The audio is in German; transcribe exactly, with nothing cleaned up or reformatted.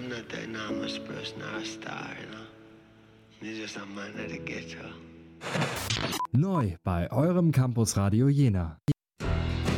not the enormous person or a star, you know. You're just a man of the ghetto. Neu bei eurem Campus Radio Jena.